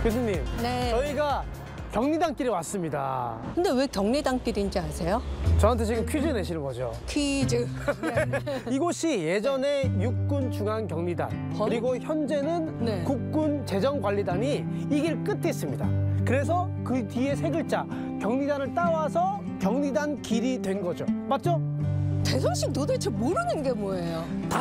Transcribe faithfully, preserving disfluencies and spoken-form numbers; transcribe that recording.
교수님, 네. 저희가 경리단길에 왔습니다. 근데 왜 경리단길인지 아세요? 저한테 지금 퀴즈 내시는 거죠? 퀴즈. 이곳이 예전에 육군 중앙경리단, 헐? 그리고 현재는 네. 국군 재정관리단이 이 길 끝에 있습니다. 그래서 그 뒤에 세 글자, 경리단을 따와서 경리단 길이 된 거죠. 맞죠? 대성 씨 도대체 모르는 게 뭐예요?